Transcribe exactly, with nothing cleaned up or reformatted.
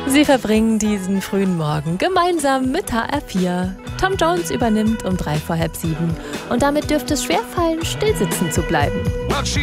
Sie verbringen diesen frühen Morgen gemeinsam mit H R vier. Tom Jones übernimmt um drei vor halb sieben und damit dürfte es schwerfallen, stillsitzen zu bleiben.